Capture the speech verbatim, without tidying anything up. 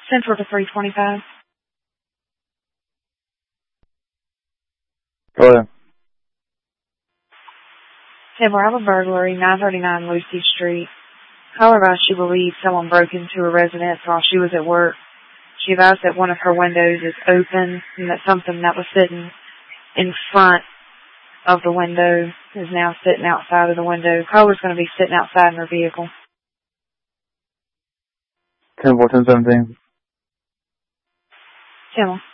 Central to three twenty-five. Go ahead. Table, I have a burglary, nine thirty-nine Lucy Street. Caller advised she believes someone broke into her residence while she was at work. She advised that one of her windows is open and that something that was sitting in front of the window is now sitting outside of the window. Caller's going to be sitting outside in her vehicle. ten fourteen seventeen. Tell